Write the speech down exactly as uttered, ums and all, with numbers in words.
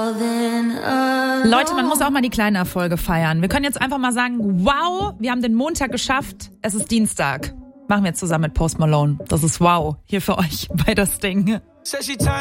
Leute, man muss auch mal die kleinen Erfolge feiern. Wir können jetzt einfach mal sagen, wow, wir haben den Montag geschafft, es ist Dienstag. Machen wir jetzt zusammen mit Post Malone. Das ist wow, hier für euch bei das Ding.